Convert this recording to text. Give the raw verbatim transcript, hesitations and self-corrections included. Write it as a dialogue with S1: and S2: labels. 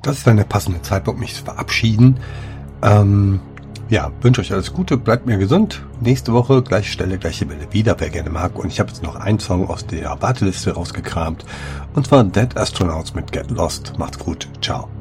S1: Das ist eine passende Zeitpunkt, mich zu verabschieden. Ähm, ja, wünsche euch alles Gute, bleibt mir gesund. Nächste Woche, gleiche Stelle, gleiche Welle wieder, wer gerne mag. Und ich habe jetzt noch einen Song aus der Warteliste rausgekramt. Und zwar Dead Astronauts mit Get Lost. Macht's gut. Ciao.